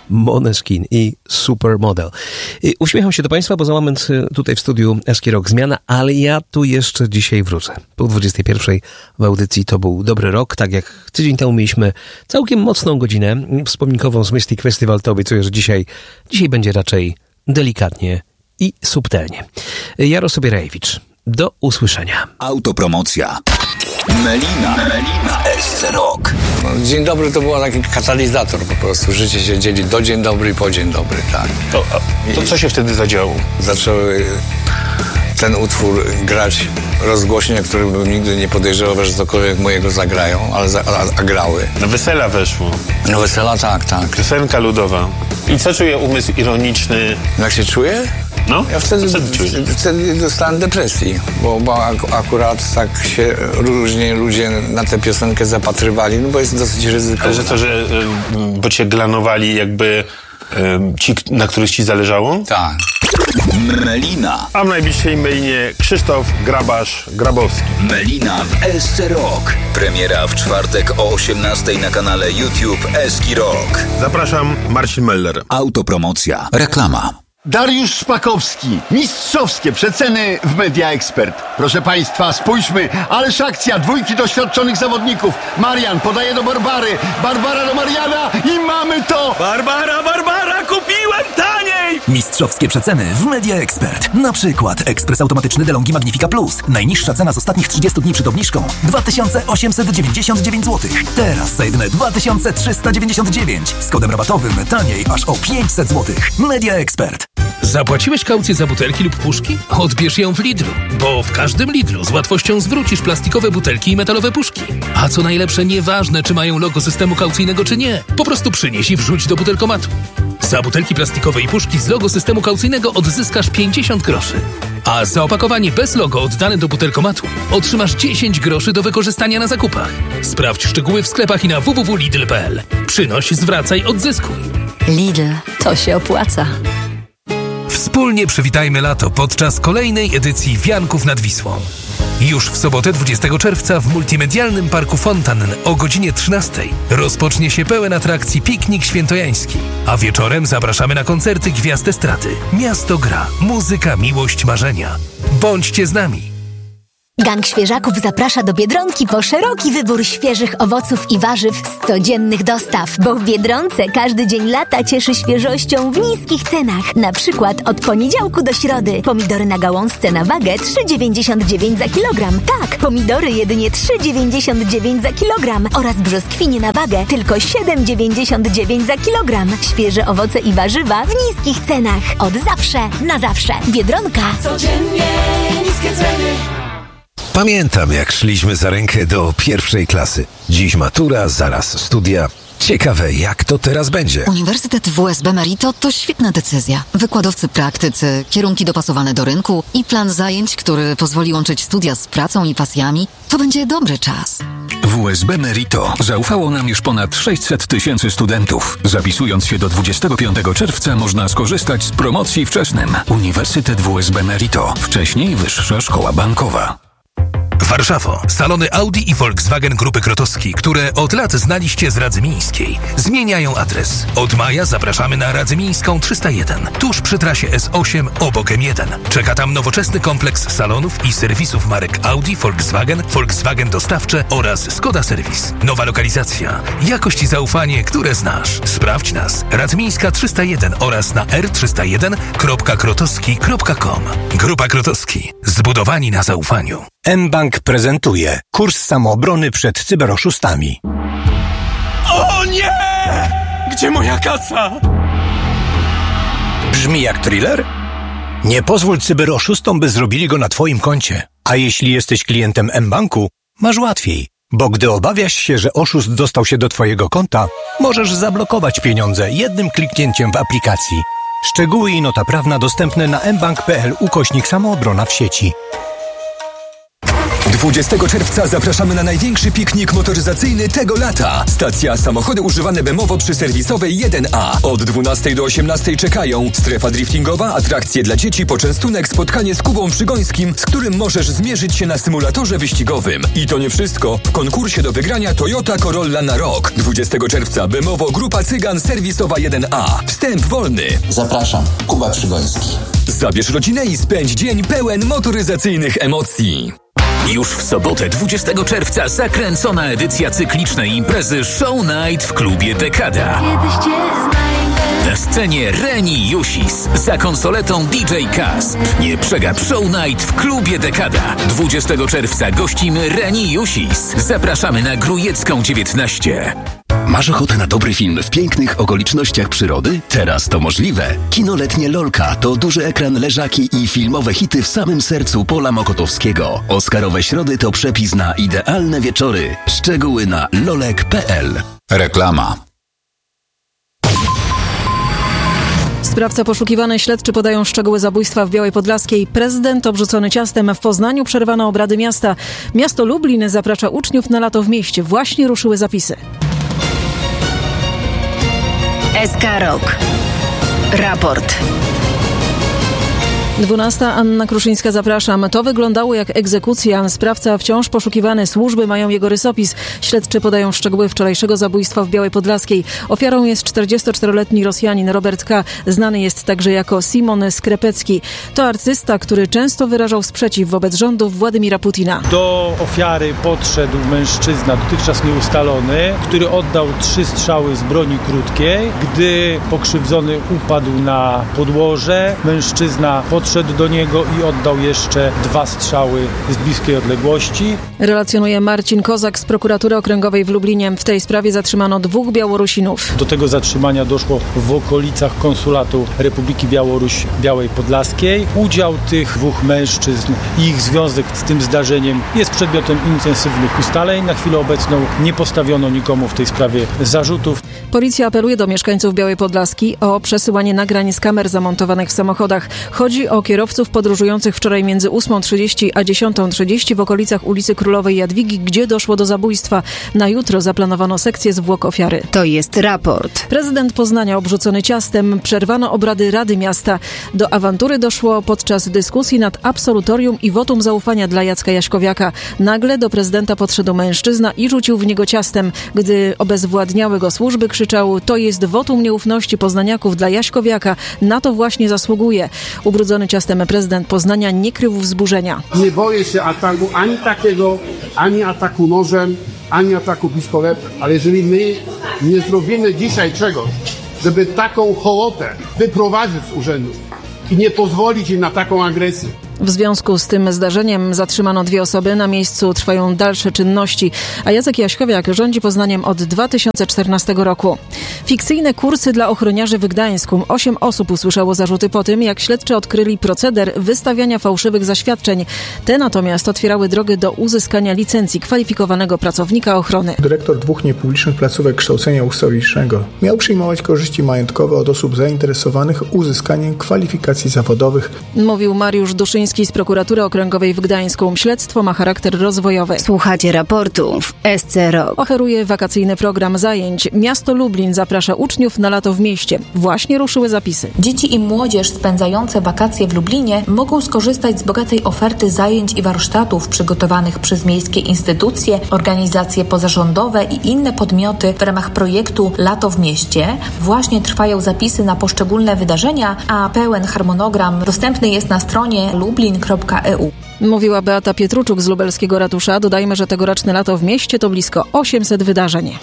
Måneskin i Supermodel. Uśmiecham się do Państwa, bo za moment tutaj w studiu Eski Rock zmiana, ale ja tu jeszcze dzisiaj wrócę. Po 21 w audycji To był dobry rok, tak jak tydzień temu mieliśmy całkiem mocną godzinę wspomninkową z Mystic Festival, to obiecuję, że dzisiaj będzie raczej delikatnie i subtelnie. Jaro Sobierajewicz, do usłyszenia. Autopromocja. Melina w SC Rock. Dzień dobry to był taki katalizator po prostu. Życie się dzieli do dzień dobry i po dzień dobry, tak. To co się wtedy zadziało? Zaczęły ten utwór grać rozgłośnie, który bym nigdy nie podejrzewał, że cokolwiek mojego zagrają, a grały. Na wesela weszło. No wesela, tak. Piosenka ludowa. I co czuje umysł ironiczny? Jak się czuję? No, ja wtedy dostałem depresji, bo akurat tak się różnie ludzie na tę piosenkę zapatrywali, no bo jest dosyć ryzykowna. Bo cię glanowali jakby ci, na których ci zależało? Tak. Melina. A w najbliższej Melinie Krzysztof Grabowski. Melina w SC Rock. Premiera w czwartek o 18:00 na kanale YouTube Eski Rock. Zapraszam, Marcin Meller. Autopromocja. Reklama. Dariusz Szpakowski. Mistrzowskie przeceny w Media Expert. Proszę Państwa, spójrzmy, ależ akcja, dwójki doświadczonych zawodników. Marian podaje do Barbary, Barbara do Mariana i mamy to! Barbara, kupiłem taniej! Mistrzowskie przeceny w Media Expert. Na przykład ekspres automatyczny DeLonghi Magnifica Plus. Najniższa cena z ostatnich 30 dni przed obniżką 2899 zł. Teraz za jedyne 2399. Z kodem rabatowym taniej aż o 500 zł. Media Expert. Zapłaciłeś kaucję za butelki lub puszki? Odbierz ją w Lidlu, bo w każdym Lidlu z łatwością zwrócisz plastikowe butelki i metalowe puszki. A co najlepsze, nieważne czy mają logo systemu kaucyjnego czy nie, po prostu przynieś i wrzuć do butelkomatu. Za butelki plastikowe i puszki z logo systemu kaucyjnego odzyskasz 50 groszy. A za opakowanie bez logo oddane do butelkomatu otrzymasz 10 groszy do wykorzystania na zakupach. Sprawdź szczegóły w sklepach i na www.lidl.pl. Przynoś, zwracaj, odzyskuj. Lidl, to się opłaca. Wspólnie przywitajmy lato podczas kolejnej edycji Wianków nad Wisłą. Już w sobotę 20 czerwca w multimedialnym parku Fontann o godzinie 13:00 rozpocznie się pełen atrakcji piknik świętojański, a wieczorem zapraszamy na koncerty Gwiazd Estrady. Miasto gra, muzyka, miłość, marzenia. Bądźcie z nami. Gang Świeżaków zaprasza do Biedronki po szeroki wybór świeżych owoców i warzyw z codziennych dostaw, bo w Biedronce każdy dzień lata cieszy świeżością w niskich cenach. Na przykład od poniedziałku do środy pomidory na gałązce na wagę 3,99 za kilogram. Tak, pomidory jedynie 3,99 za kilogram oraz brzoskwinie na wagę tylko 7,99 za kilogram. Świeże owoce i warzywa w niskich cenach. Od zawsze na zawsze. Biedronka. Codziennie niskie ceny. Pamiętam, jak szliśmy za rękę do pierwszej klasy. Dziś matura, zaraz studia. Ciekawe, jak to teraz będzie. Uniwersytet WSB Merito to świetna decyzja. Wykładowcy praktycy, kierunki dopasowane do rynku i plan zajęć, który pozwoli łączyć studia z pracą i pasjami, to będzie dobry czas. WSB Merito zaufało nam już ponad 600 000 studentów. Zapisując się do 25 czerwca można skorzystać z promocji wczesnym. Uniwersytet WSB Merito. Wcześniej Wyższa Szkoła Bankowa. Warszawo. Salony Audi i Volkswagen Grupy Krotowski, które od lat znaliście z Radzymińskiej, zmieniają adres. Od maja zapraszamy na Radzymińską 301, tuż przy trasie S8 obok M1. Czeka tam nowoczesny kompleks salonów i serwisów marek Audi, Volkswagen, Volkswagen Dostawcze oraz Skoda Serwis. Nowa lokalizacja, jakość i zaufanie, które znasz. Sprawdź nas. Radzymińska 301 oraz na r301.krotowski.com. Grupa Krotowski. Zbudowani na zaufaniu. mBank prezentuje kurs samoobrony przed cyberoszustami. O nie! Gdzie moja kasa? Brzmi jak thriller? Nie pozwól cyberoszustom, by zrobili go na twoim koncie. A jeśli jesteś klientem mBanku, masz łatwiej. Bo gdy obawiasz się, że oszust dostał się do twojego konta, możesz zablokować pieniądze jednym kliknięciem w aplikacji. Szczegóły i nota prawna dostępne na mbank.pl/samoobrona w sieci. 20 czerwca zapraszamy na największy piknik motoryzacyjny tego lata. Stacja Samochody używane Bemowo przy serwisowej 1A. Od 12 do 18 czekają strefa driftingowa, atrakcje dla dzieci, poczęstunek, spotkanie z Kubą Przygońskim, z którym możesz zmierzyć się na symulatorze wyścigowym. I to nie wszystko. W konkursie do wygrania Toyota Corolla na rok. 20 czerwca Bemowo Grupa Cygan serwisowa 1A. Wstęp wolny. Zapraszam. Kuba Przygoński. Zabierz rodzinę i spędź dzień pełen motoryzacyjnych emocji. Już w sobotę 20 czerwca zakręcona edycja cyklicznej imprezy Show Night w klubie Dekada. Na scenie Reni Jusis, za konsoletą DJ Kasp. Nie przegap Show Night w klubie Dekada. 20 czerwca gościmy Reni Jusis. Zapraszamy na Grujecką 19. Masz ochotę na dobry film w pięknych okolicznościach przyrody? Teraz to możliwe. Kino letnie Lolka to duży ekran, leżaki i filmowe hity w samym sercu pola mokotowskiego. Oscarowe środy to przepis na idealne wieczory. Szczegóły na lolek.pl. Reklama. Sprawca poszukiwany, śledczy podają szczegóły zabójstwa w Białej Podlaskiej. Prezydent obrzucony ciastem. W Poznaniu przerwano obrady miasta. Miasto Lublin zaprasza uczniów na lato w mieście. Właśnie ruszyły zapisy. SK Rok. Raport. 12. Anna Kruszyńska, zapraszam. To wyglądało jak egzekucja. Sprawca wciąż poszukiwany. Służby mają jego rysopis. Śledczy podają szczegóły wczorajszego zabójstwa w Białej Podlaskiej. Ofiarą jest 44-letni Rosjanin Robert K. Znany jest także jako Simon Skrepecki. To artysta, który często wyrażał sprzeciw wobec rządów Władimira Putina. Do ofiary podszedł mężczyzna, dotychczas nieustalony, który oddał 3 strzały z broni krótkiej. Gdy pokrzywdzony upadł na podłoże, mężczyzna podszedł do niego i oddał jeszcze 2 strzały z bliskiej odległości. Relacjonuje Marcin Kozak z Prokuratury Okręgowej w Lublinie. W tej sprawie zatrzymano 2 Białorusinów. Do tego zatrzymania doszło w okolicach konsulatu Republiki Białoruś Białej Podlaskiej. Udział tych 2 mężczyzn i ich związek z tym zdarzeniem jest przedmiotem intensywnych ustaleń. Na chwilę obecną nie postawiono nikomu w tej sprawie zarzutów. Policja apeluje do mieszkańców Białej Podlaski o przesyłanie nagrań z kamer zamontowanych w samochodach. Chodzi o kierowców podróżujących wczoraj między 8:30 a 10:30 w okolicach ulicy Królowej Jadwigi, gdzie doszło do zabójstwa. Na jutro zaplanowano sekcję zwłok ofiary. To jest raport. Prezydent Poznania obrzucony ciastem. Przerwano obrady Rady Miasta. Do awantury doszło podczas dyskusji nad absolutorium i wotum zaufania dla Jacka Jaśkowiaka. Nagle do prezydenta podszedł mężczyzna i rzucił w niego ciastem. Gdy obezwładniały go służby, krzyczał: to jest wotum nieufności poznaniaków dla Jaśkowiaka. Na to właśnie zasługuje. Ubrudzony ciastem prezydent Poznania nie krył wzburzenia. Nie boję się ataku ani takiego, ani ataku nożem, ani ataku pistoletem. Ale jeżeli my nie zrobimy dzisiaj czegoś, żeby taką hołotę wyprowadzić z urzędu i nie pozwolić im na taką agresję. W związku z tym zdarzeniem zatrzymano 2 osoby. Na miejscu trwają dalsze czynności, a Jacek Jaśkowiak rządzi Poznaniem od 2014 roku. Fikcyjne kursy dla ochroniarzy w Gdańsku. 8 osób usłyszało zarzuty po tym, jak śledczy odkryli proceder wystawiania fałszywych zaświadczeń. Te natomiast otwierały drogę do uzyskania licencji kwalifikowanego pracownika ochrony. Dyrektor 2 niepublicznych placówek kształcenia ustawicznego miał przyjmować korzyści majątkowe od osób zainteresowanych uzyskaniem kwalifikacji zawodowych. Mówił Mariusz Duszyński z Prokuratury Okręgowej w Gdańsku. Śledztwo ma charakter rozwojowy. Słuchacie raportu w SC Rok. Oferuje wakacyjny program zajęć. Miasto Lublin zaprasza uczniów na lato w mieście. Właśnie ruszyły zapisy. Dzieci i młodzież spędzające wakacje w Lublinie mogą skorzystać z bogatej oferty zajęć i warsztatów przygotowanych przez miejskie instytucje, organizacje pozarządowe i inne podmioty w ramach projektu Lato w mieście. Właśnie trwają zapisy na poszczególne wydarzenia, a pełen harmonogram dostępny jest na stronie lublin.eu. Mówiła Beata Pietruczuk z lubelskiego ratusza. Dodajmy, że tegoroczne lato w mieście to blisko 800 wydarzeń.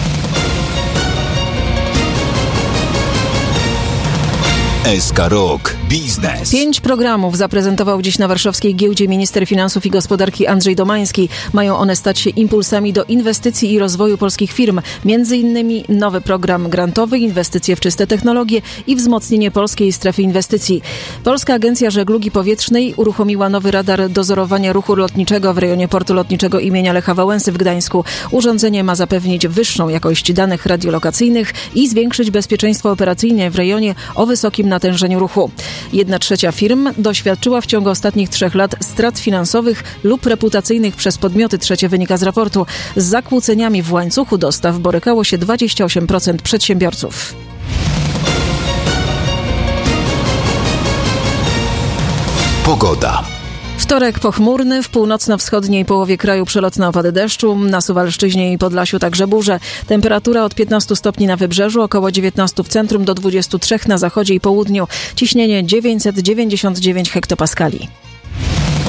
SK Rok Biznes. 5 programów zaprezentował dziś na warszawskiej giełdzie minister finansów i gospodarki Andrzej Domański. Mają one stać się impulsami do inwestycji i rozwoju polskich firm. Między innymi nowy program grantowy, inwestycje w czyste technologie i wzmocnienie polskiej strefy inwestycji. Polska Agencja Żeglugi Powietrznej uruchomiła nowy radar dozorowania ruchu lotniczego w rejonie portu lotniczego imienia Lecha Wałęsy w Gdańsku. Urządzenie ma zapewnić wyższą jakość danych radiolokacyjnych i zwiększyć bezpieczeństwo operacyjne w rejonie o wysokim natężeniu ruchu. 1/3 firm doświadczyła w ciągu ostatnich 3 lat strat finansowych lub reputacyjnych przez podmioty trzecie, wynika z raportu. Z zakłóceniami w łańcuchu dostaw borykało się 28% przedsiębiorców. Pogoda. Wtorek pochmurny, w północno-wschodniej połowie kraju przelotne opady deszczu, na Suwalszczyźnie i Podlasiu także burze. Temperatura od 15 stopni na wybrzeżu, około 19 w centrum, do 23 na zachodzie i południu. Ciśnienie 999 hektopaskali.